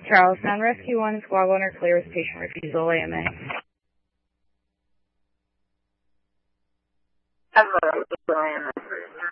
Charlestown Rescue 1, Squad 1 clear with patient refusal, AMA. AMA.